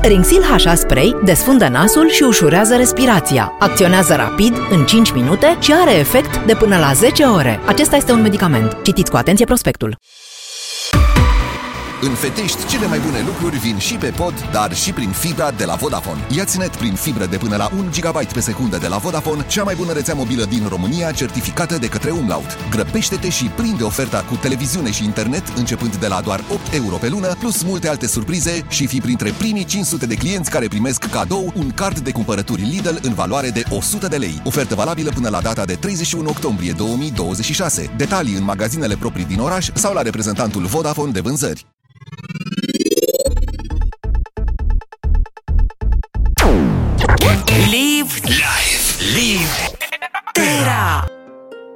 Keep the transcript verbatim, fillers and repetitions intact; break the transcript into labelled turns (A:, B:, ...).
A: Rinxil H A Spray desfundă nasul și ușurează respirația. Acționează rapid, în cinci minute și are efect de până la zece ore. Acesta este un medicament. Citiți cu atenție prospectul.
B: În Fetești, cele mai bune lucruri vin și pe pod, dar și prin fibra de la Vodafone. Ia-ți net prin fibră de până la un gigabyte pe secundă de la Vodafone, cea mai bună rețea mobilă din România, certificată de către Umlaut. Grăbește-te și prinde oferta cu televiziune și internet, începând de la doar opt euro pe lună, plus multe alte surprize și fii printre primii cinci sute de clienți care primesc cadou un card de cumpărături Lidl în valoare de o sută de lei. Ofertă valabilă până la data de treizeci și unu octombrie două mii douăzeci și șase. Detalii în magazinele proprii din oraș sau la reprezentantul Vodafone de vânzări.